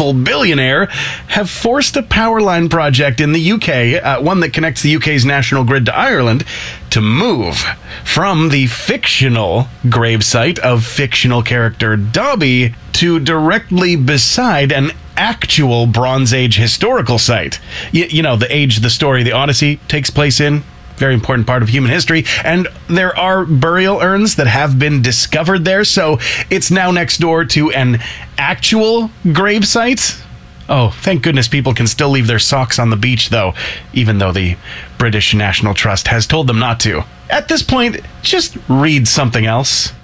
successful billionaire, have forced a power line project in the UK, one that connects the UK's national grid to Ireland, to move from the fictional gravesite of fictional character Dobby to directly beside an actual Bronze Age historical site. You know, the age the story, the Odyssey, takes place in. Very important part of human history. And there are burial urns that have been discovered there, so it's now next door to an actual gravesite. Oh, thank goodness people can still leave their socks on the beach, though, even though the British National Trust has told them not to. At this point, just read something else.